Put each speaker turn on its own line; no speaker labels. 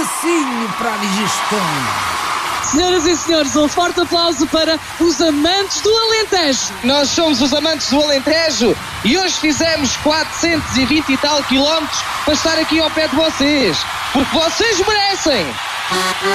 especinho para a digestão.
Senhoras e senhores, um forte aplauso para os amantes do Alentejo.
Nós somos os amantes do Alentejo e hoje fizemos 420 e tal quilómetros para estar aqui ao pé de vocês, porque vocês merecem!